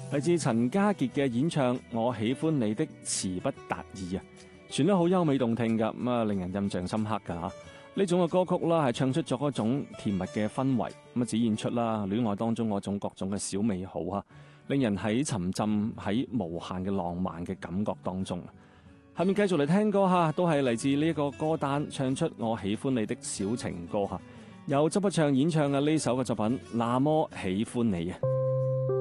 嚟自陳家傑嘅演唱《我喜歡你的詞不達意》啊，旋律好優美動聽噶，咁啊令人印象深刻噶吓。呢種嘅歌曲啦，係唱出咗一種甜蜜嘅氛圍，咁啊展現出啦戀愛當中嗰種各種嘅小美好吓，令人喺沉浸喺無限嘅浪漫嘅感覺當中。下面繼續嚟聽歌吓，都係嚟自呢個歌單唱出我喜歡你的小情歌吓，由周筆暢演唱嘅呢首嘅作品《那麼喜歡你》啊。